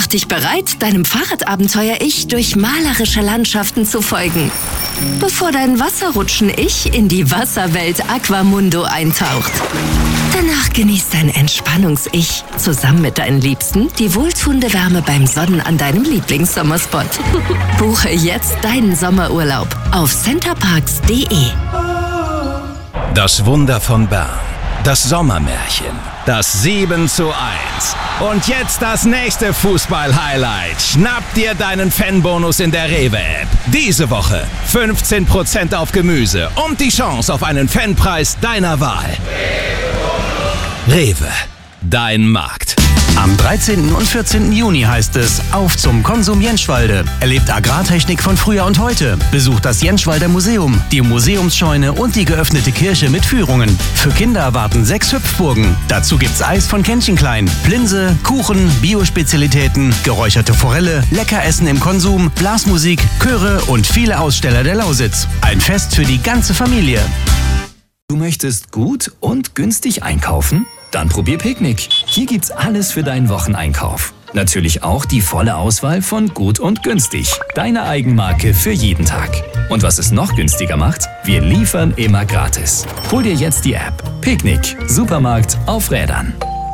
dich bereit, deinem Fahrradabenteuer-Ich durch malerische Landschaften zu folgen, bevor dein Wasserrutschen-Ich in die Wasserwelt Aquamundo eintaucht. Danach genießt dein Entspannungs-Ich zusammen mit deinen Liebsten die wohltuende Wärme beim Sonnen an deinem Lieblingssommerspot. Buche jetzt deinen Sommerurlaub auf centerparks.de. Das Wunder von Bern. Das Sommermärchen. Das 7:1. Und jetzt das nächste Fußball-Highlight. Schnapp dir deinen Fanbonus in der Rewe-App. Diese Woche 15% auf Gemüse und die Chance auf einen Fanpreis deiner Wahl. Rewe, dein Markt. Am 13. und 14. Juni heißt es Auf zum Konsum Jenschwalde. Erlebt Agrartechnik von früher und heute. Besucht das Jenschwalder Museum, die Museumsscheune und die geöffnete Kirche mit Führungen. Für Kinder erwarten 6 Hüpfburgen. Dazu gibt's Eis von Kännchen Klein, Plinse, Kuchen, Biospezialitäten, geräucherte Forelle, Leckeressen im Konsum, Blasmusik, Chöre und viele Aussteller der Lausitz. Ein Fest für die ganze Familie. Du möchtest gut und günstig einkaufen? Dann probier Picknick. Hier gibt's alles für deinen Wocheneinkauf. Natürlich auch die volle Auswahl von Gut und Günstig. Deine Eigenmarke für jeden Tag. Und was es noch günstiger macht? Wir liefern immer gratis. Hol dir jetzt die App. Picknick. Supermarkt auf Rädern.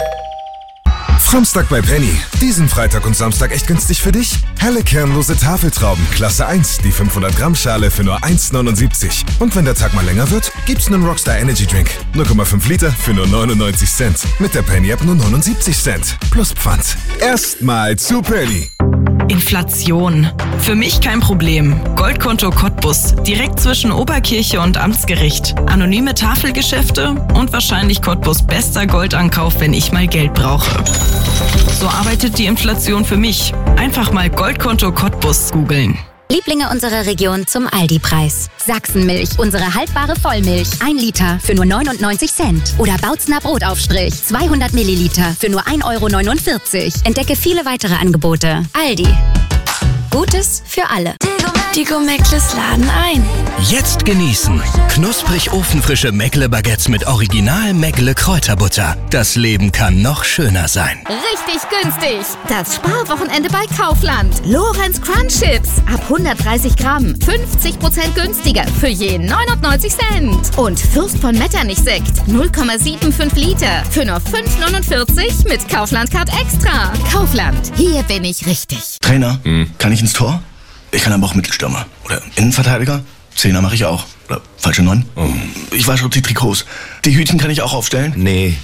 Samstag bei Penny. Diesen Freitag und Samstag echt günstig für dich? Helle kernlose Tafeltrauben, Klasse 1, die 500 Gramm Schale für nur 1,79. Und wenn der Tag mal länger wird, gibt's einen Rockstar Energy Drink. 0,5 Liter für nur 99 Cent. Mit der Penny App nur 79 Cent. Plus Pfand. Erstmal zu Penny. Inflation. Für mich kein Problem. Goldkonto Cottbus. Direkt zwischen Oberkirche und Amtsgericht. Anonyme Tafelgeschäfte und wahrscheinlich Cottbus bester Goldankauf, wenn ich mal Geld brauche. So arbeitet die Inflation für mich. Einfach mal Goldkonto Cottbus googeln. Lieblinge unserer Region zum Aldi-Preis. Sachsenmilch, unsere haltbare Vollmilch. 1 Liter für nur 99 Cent. Oder Bautzner Brotaufstrich, 200 Milliliter für nur 1,49 €. Entdecke viele weitere Angebote. Aldi. Gutes für alle. Die Go-Meckles laden ein. Jetzt genießen. Knusprig ofenfrische Meckle-Baguettes mit Original Meckle-Kräuterbutter. Das Leben kann noch schöner sein. Richtig günstig. Das Sparwochenende bei Kaufland. Lorenz Crunch Chips. Ab 130 Gramm. 50% günstiger. Für je 99 Cent. Und Fürst von Metternich Sekt. 0,75 Liter. Für nur 5,49 mit Kaufland Card Extra. Kaufland. Hier bin ich richtig. Trainer, kann ich ins Tor? Ich kann aber auch Mittelstürmer. Oder Innenverteidiger. Zehner mache ich auch. Oder falsche 9. Ich wasche die Trikots. Die Hütchen kann ich auch aufstellen? Nee.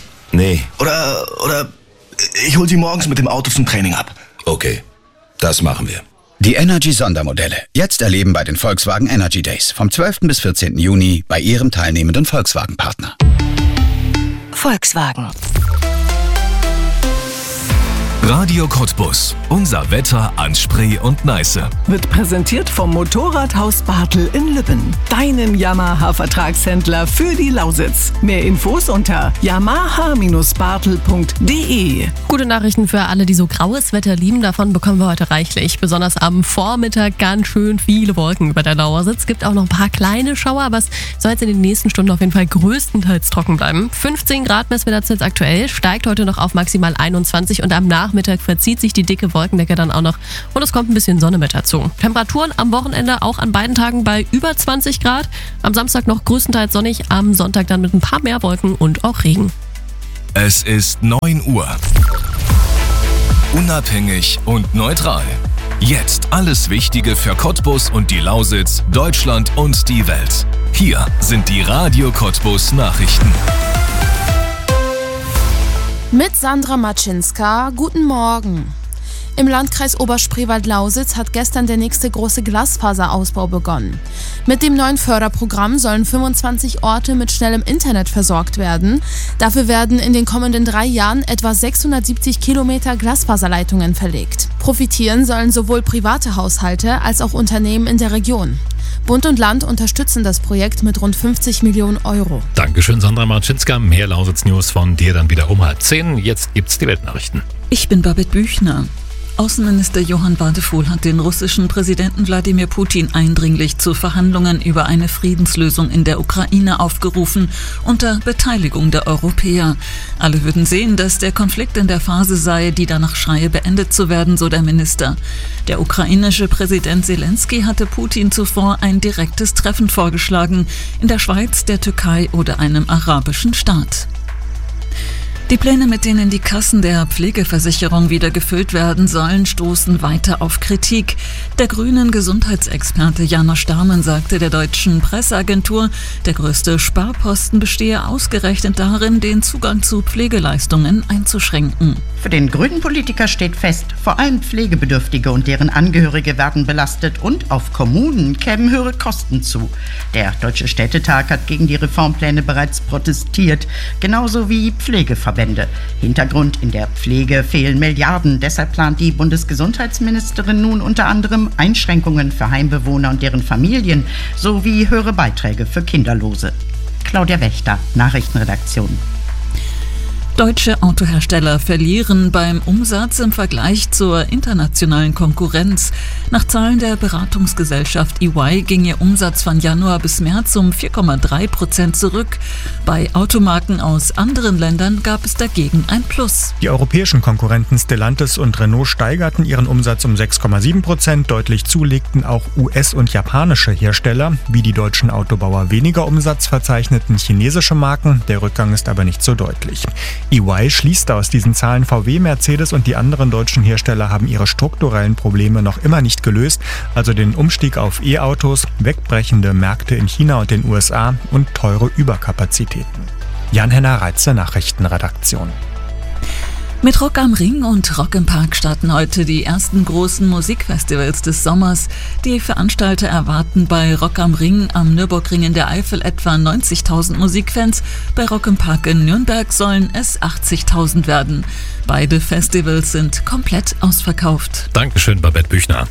Oder ich hol sie morgens mit dem Auto zum Training ab. Okay, das machen wir. Die Energy-Sondermodelle. Jetzt erleben bei den Volkswagen Energy Days. Vom 12. bis 14. Juni bei Ihrem teilnehmenden Volkswagen-Partner. Volkswagen. Radio Cottbus. Unser Wetter an Spree und Neiße. Wird präsentiert vom Motorradhaus Bartel in Lübben. Deinem Yamaha-Vertragshändler für die Lausitz. Mehr Infos unter yamaha-bartel.de. Gute Nachrichten für alle, die so graues Wetter lieben. Davon bekommen wir heute reichlich. Besonders am Vormittag ganz schön viele Wolken über der Lausitz. Gibt auch noch ein paar kleine Schauer, aber es soll jetzt in den nächsten Stunden auf jeden Fall größtenteils trocken bleiben. 15 Grad messen wir dazu jetzt aktuell. Steigt heute noch auf maximal 21 und am Nachmittag verzieht sich die dicke Wolkendecke dann auch noch und es kommt ein bisschen Sonne mit dazu. Temperaturen am Wochenende auch an beiden Tagen bei über 20 Grad. Am Samstag noch größtenteils sonnig, am Sonntag dann mit ein paar mehr Wolken und auch Regen. Es ist 9 Uhr. Unabhängig und neutral. Jetzt alles Wichtige für Cottbus und die Lausitz, Deutschland und die Welt. Hier sind die Radio Cottbus Nachrichten. Mit Sandra Matschinska, guten Morgen. Im Landkreis Oberspreewald-Lausitz hat gestern der nächste große Glasfaserausbau begonnen. Mit dem neuen Förderprogramm sollen 25 Orte mit schnellem Internet versorgt werden. Dafür werden in den kommenden 3 Jahren etwa 670 Kilometer Glasfaserleitungen verlegt. Profitieren sollen sowohl private Haushalte als auch Unternehmen in der Region. Bund und Land unterstützen das Projekt mit rund 50 Millionen Euro. Dankeschön, Sandra Marczynska. Mehr Lausitz-News von dir dann wieder um 9:30. Jetzt gibt's die Weltnachrichten. Ich bin Babette Büchner. Außenminister Johann Wadephul hat den russischen Präsidenten Wladimir Putin eindringlich zu Verhandlungen über eine Friedenslösung in der Ukraine aufgerufen, unter Beteiligung der Europäer. Alle würden sehen, dass der Konflikt in der Phase sei, die danach schreie, beendet zu werden, so der Minister. Der ukrainische Präsident Zelensky hatte Putin zuvor ein direktes Treffen vorgeschlagen, in der Schweiz, der Türkei oder einem arabischen Staat. Die Pläne, mit denen die Kassen der Pflegeversicherung wieder gefüllt werden sollen, stoßen weiter auf Kritik. Der grünen Gesundheitsexperte Janosch Dahmen sagte der deutschen Presseagentur, der größte Sparposten bestehe ausgerechnet darin, den Zugang zu Pflegeleistungen einzuschränken. Für den grünen Politiker steht fest, vor allem Pflegebedürftige und deren Angehörige werden belastet und auf Kommunen kämen höhere Kosten zu. Der Deutsche Städtetag hat gegen die Reformpläne bereits protestiert, genauso wie Pflegeverbände. Hintergrund: in der Pflege fehlen Milliarden. Deshalb plant die Bundesgesundheitsministerin nun unter anderem Einschränkungen für Heimbewohner und deren Familien sowie höhere Beiträge für Kinderlose. Claudia Wächter, Nachrichtenredaktion. Deutsche Autohersteller verlieren beim Umsatz im Vergleich zur internationalen Konkurrenz. Nach Zahlen der Beratungsgesellschaft EY ging ihr Umsatz von Januar bis März um 4,3% zurück. Bei Automarken aus anderen Ländern gab es dagegen ein Plus. Die europäischen Konkurrenten Stellantis und Renault steigerten ihren Umsatz um 6,7%. Deutlich zulegten auch US- und japanische Hersteller. Wie die deutschen Autobauer weniger Umsatz verzeichneten chinesische Marken. Der Rückgang ist aber nicht so deutlich. EY schließt aus diesen Zahlen, VW, Mercedes und die anderen deutschen Hersteller haben ihre strukturellen Probleme noch immer nicht gelöst, also den Umstieg auf E-Autos, wegbrechende Märkte in China und den USA und teure Überkapazitäten. Jan-Henner Reitze, Nachrichtenredaktion. Mit Rock am Ring und Rock im Park starten heute die ersten großen Musikfestivals des Sommers. Die Veranstalter erwarten bei Rock am Ring am Nürburgring in der Eifel etwa 90.000 Musikfans. Bei Rock im Park in Nürnberg sollen es 80.000 werden. Beide Festivals sind komplett ausverkauft. Dankeschön, Babette Büchner.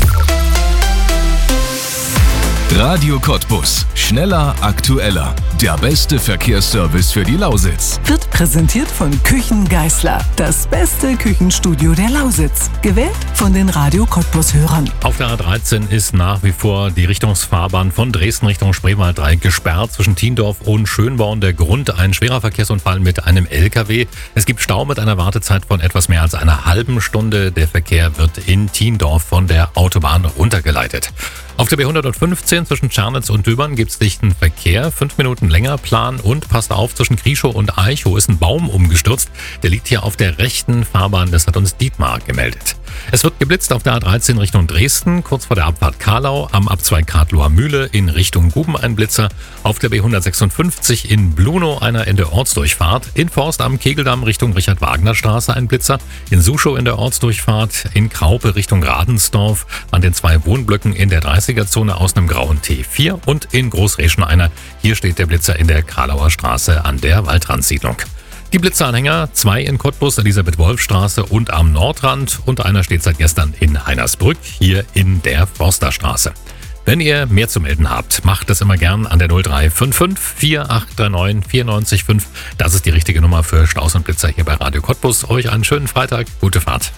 Radio Cottbus. Schneller, aktueller. Der beste Verkehrsservice für die Lausitz. Wird präsentiert von Küchen Geisler. Das beste Küchenstudio der Lausitz. Gewählt von den Radio Cottbus-Hörern. Auf der A13 ist nach wie vor die Richtungsfahrbahn von Dresden Richtung Spreewald-Dreieck gesperrt. Zwischen Tiendorf und Schönborn der Grund ein schwerer Verkehrsunfall mit einem LKW. Es gibt Stau mit einer Wartezeit von etwas mehr als einer halben Stunde. Der Verkehr wird in Tiendorf von der Autobahn runtergeleitet. Auf der B115 zwischen Tschernitz und Döbern gibt es dichten Verkehr. 5 Minuten länger Plan und passt auf, zwischen Krieschow und Eichow ist ein Baum umgestürzt. Der liegt hier auf der rechten Fahrbahn, das hat uns Dietmar gemeldet. Es wird geblitzt auf der A13 Richtung Dresden, kurz vor der Abfahrt Karlau, am Abzweig Kartloher Mühle in Richtung Guben ein Blitzer. Auf der B156 in Blunow einer in der Ortsdurchfahrt. In Forst am Kegeldamm Richtung Richard-Wagner-Straße ein Blitzer. In Suschow in der Ortsdurchfahrt. In Kraupe Richtung Radensdorf an den 2 Wohnblöcken in der 30er-Zone aus einem grauen T4. Und in Großreschen einer. Hier steht der Blitzer in der Karlauer Straße an der Waldrandsiedlung. Die Blitzeranhänger, 2 in Cottbus, Elisabeth-Wolf-Straße und am Nordrand und einer steht seit gestern in Heinersbrück, hier in der Forsterstraße. Wenn ihr mehr zu melden habt, macht das immer gern an der 0355 4839 94,5. Das ist die richtige Nummer für Staus und Blitzer hier bei Radio Cottbus. Euch einen schönen Freitag, gute Fahrt.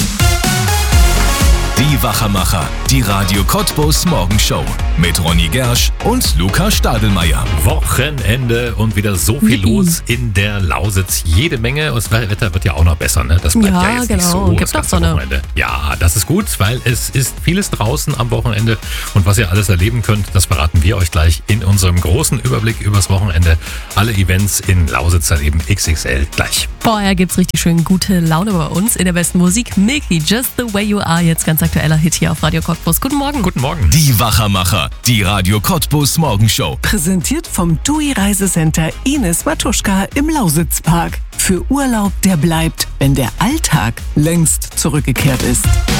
Die Wachermacher, die Radio Cottbus Morgenshow mit Ronny Gersch und Luca Stadelmeier. Wochenende und wieder so viel los in der Lausitz. Jede Menge. Und das Wetter wird ja auch noch besser, ne? Das bleibt ja jetzt nicht so das ganze Wochenende. Ja, das ist gut, weil es ist vieles draußen am Wochenende. Und was ihr alles erleben könnt, das verraten wir euch gleich in unserem großen Überblick übers Wochenende. Alle Events in Lausitz dann eben XXL gleich. Vorher gibt's richtig schön gute Laune bei uns in der besten Musik. Milky, Just the Way You Are, jetzt ganz aktueller Hit hier auf Radio Cottbus. Guten Morgen. Guten Morgen. Die Wachermacher, die Radio Cottbus Morgenshow. Präsentiert vom TUI Reisecenter Ines Matuschka im Lausitzpark. Für Urlaub, der bleibt, wenn der Alltag längst zurückgekehrt ist.